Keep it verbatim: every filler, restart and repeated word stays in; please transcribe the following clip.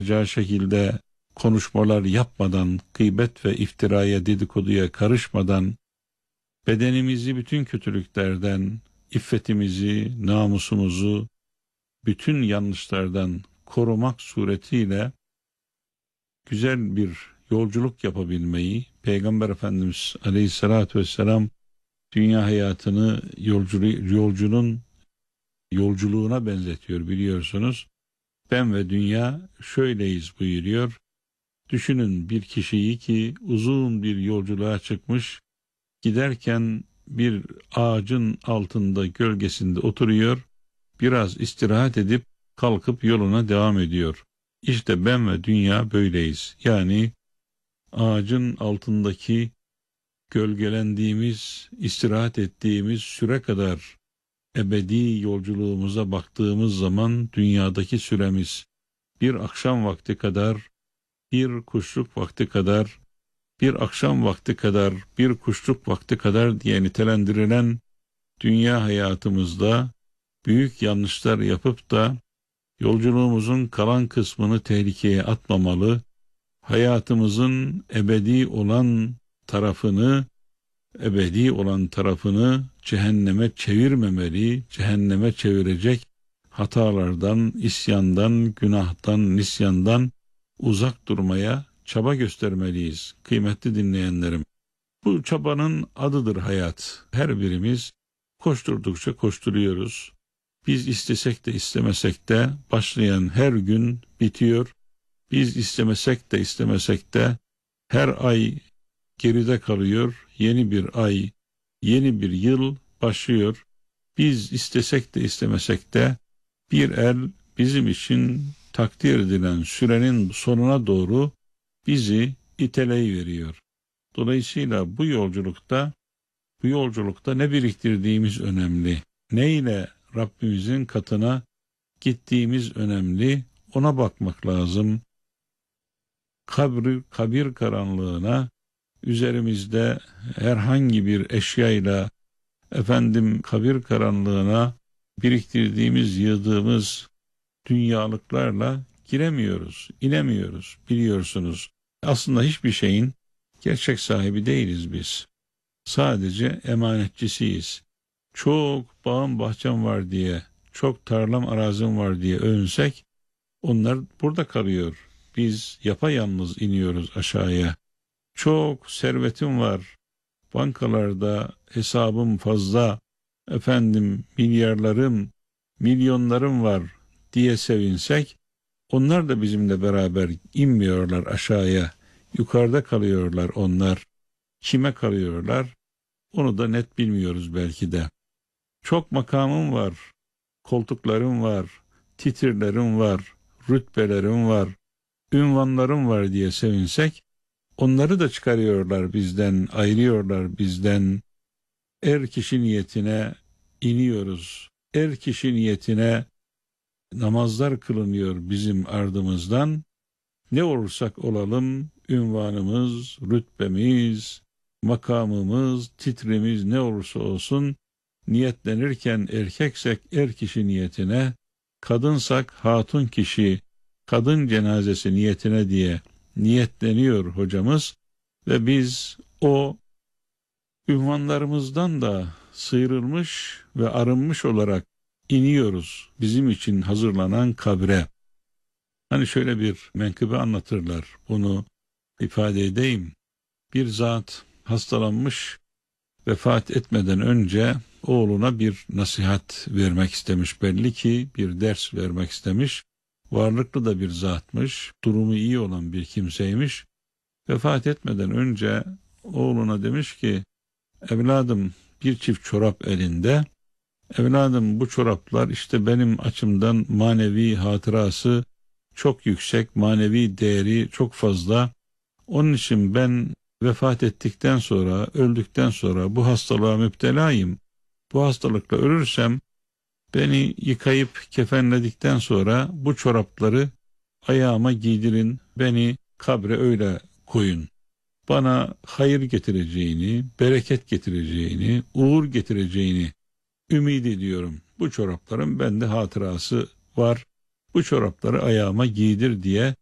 şekilde konuşmalar yapmadan, gıybet ve iftiraya, dedikoduya karışmadan, bedenimizi bütün kötülüklerden, iffetimizi, namusumuzu, bütün yanlışlardan korumak suretiyle güzel bir yolculuk yapabilmeyi, Peygamber Efendimiz Aleyhisselatü Vesselam dünya hayatını yolculuğu, yolcunun yolculuğuna benzetiyor biliyorsunuz. Ben ve dünya şöyleyiz buyuruyor. Düşünün bir kişiyi ki uzun bir yolculuğa çıkmış, giderken bir ağacın altında gölgesinde oturuyor, biraz istirahat edip kalkıp yoluna devam ediyor. İşte ben ve dünya böyleyiz. Yani ağacın altındaki gölgelendiğimiz, istirahat ettiğimiz süre kadar ebedi yolculuğumuza baktığımız zaman dünyadaki süremiz bir akşam vakti kadar, bir kuşluk vakti kadar, bir akşam vakti kadar, bir kuşluk vakti kadar diye nitelendirilen dünya hayatımızda büyük yanlışlar yapıp da yolculuğumuzun kalan kısmını tehlikeye atmamalı, hayatımızın ebedi olan tarafını, ebedi olan tarafını cehenneme çevirmemeli, cehenneme çevirecek hatalardan, isyandan, günahtan, nisyandan uzak durmaya çaba göstermeliyiz kıymetli dinleyenlerim. Bu çabanın adıdır hayat. Her birimiz koşturdukça koşturuyoruz. Biz istesek de istemesek de başlayan her gün bitiyor. Biz istemesek de istemesek de her ay geride kalıyor. Yeni bir ay, yeni bir yıl başlıyor. Biz istesek de istemesek de bir el bizim için takdir edilen sürenin sonuna doğru bizi iteleyiveriyor. Dolayısıyla bu yolculukta, bu yolculukta ne biriktirdiğimiz önemli. Ne ile Rabbimizin katına gittiğimiz önemli. Ona bakmak lazım. Kabir, kabir karanlığına üzerimizde herhangi bir eşyayla efendim kabir karanlığına biriktirdiğimiz, yığdığımız dünyalıklarla giremiyoruz, inemiyoruz biliyorsunuz. Aslında hiçbir şeyin gerçek sahibi değiliz biz. Sadece emanetçisiyiz. Çok bağım bahçem var diye, çok tarlam arazim var diye övünsek onlar burada kalıyor. Biz yapayalnız iniyoruz aşağıya. Çok servetim var, bankalarda hesabım fazla, efendim milyarlarım, milyonlarım var diye sevinsek, onlar da bizimle beraber inmiyorlar aşağıya, yukarıda kalıyorlar onlar. Kime kalıyorlar? Onu da net bilmiyoruz belki de. Çok makamım var, koltuklarım var, titirlerim var, rütbelerim var, ünvanlarım var diye sevinsek, onları da çıkarıyorlar bizden, ayırıyorlar bizden. Er kişi niyetine iniyoruz. Er kişi niyetine namazlar kılınıyor bizim ardımızdan. Ne olursak olalım, ünvanımız, rütbemiz, makamımız, titrimiz ne olursa olsun, niyetlenirken erkeksek er kişi niyetine, kadınsak hatun kişi, kadın cenazesi niyetine diye niyetleniyor hocamız ve biz o ünvanlarımızdan da sıyrılmış ve arınmış olarak iniyoruz bizim için hazırlanan kabre. Hani şöyle bir menkıbe anlatırlar, bunu ifade edeyim. Bir zat hastalanmış, vefat etmeden önce oğluna bir nasihat vermek istemiş, belli ki bir ders vermek istemiş. Varlıklı da bir zatmış, durumu iyi olan bir kimseymiş. Vefat etmeden önce oğluna demiş ki, evladım bir çift çorap elinde, evladım bu çoraplar işte benim açımdan manevi hatırası çok yüksek, manevi değeri çok fazla. Onun için ben vefat ettikten sonra, öldükten sonra bu hastalığa müptelayım. Bu hastalıkla ölürsem beni yıkayıp kefenledikten sonra bu çorapları ayağıma giydirin, beni kabre öyle koyun. Bana hayır getireceğini, bereket getireceğini, uğur getireceğini ümit ediyorum. Bu çorapların bende hatırası var. Bu çorapları ayağıma giydir diye